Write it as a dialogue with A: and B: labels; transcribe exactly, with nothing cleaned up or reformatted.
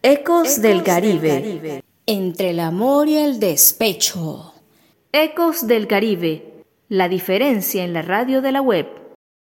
A: Ecos del Caribe.
B: Entre el amor y el despecho.
A: Ecos del Caribe. La diferencia en la radio de la web.